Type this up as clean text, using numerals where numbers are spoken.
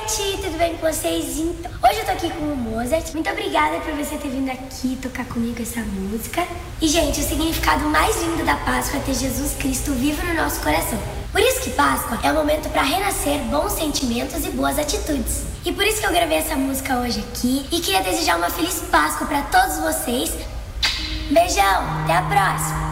gente, tudo bem com vocês? Então, hoje eu tô aqui com o Mozart. Muito obrigada por você ter vindo aqui tocar comigo essa música. E, gente, o significado mais lindo da Páscoa é ter Jesus Cristo vivo no nosso coração. Por isso que Páscoa é um momento para renascer bons sentimentos e boas atitudes. E por isso que eu gravei essa música hoje aqui e queria desejar uma feliz Páscoa para todos vocês. Beijão, até a próxima!